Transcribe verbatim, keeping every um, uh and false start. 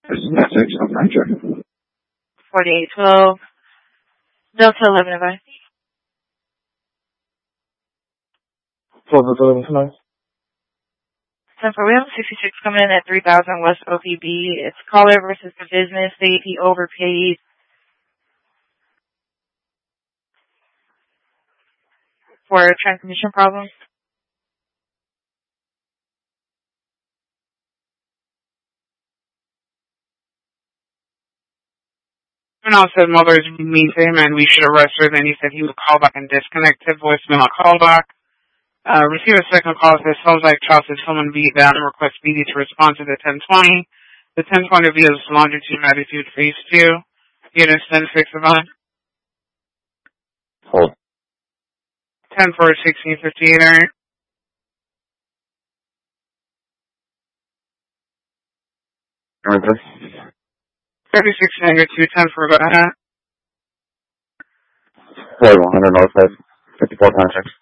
This is Essex. How can I check? forty-eight twelve, Delta eleven advice. twelve eleven tonight. ten four, we have sixty-six coming in at three thousand West O P B. It's caller versus the business. They, he overpaid. For transmission problems. And also, mother's mean to him, and we should arrest her. Then he said he would call back and disconnect his voicemail. Call back. Uh, receive a second call. Says sounds like child said someone beat down and request speedy to respond to the ten twenty. The ten twenty via longitude latitude phase two. Units ten fix about. Hold. ten four sixteen fifty eight. All right. Okay. thirty-six two ten for about that. forty-one hundred north side, fifty-four contracts.